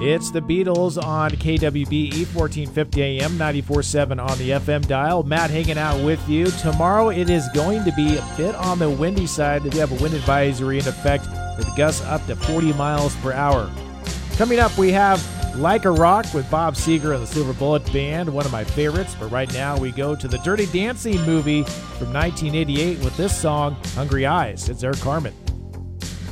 It's the Beatles on KWBE 1450 AM, 94.7 on the FM dial. Matt hanging out with you. Tomorrow it is going to be a bit on the windy side. We have a wind advisory in effect with gusts up to 40 miles per hour. Coming up, we have Like a Rock with Bob Seger and the Silver Bullet Band, one of my favorites. But right now we go to the Dirty Dancing movie from 1988 with this song, Hungry Eyes. It's Eric Carmen.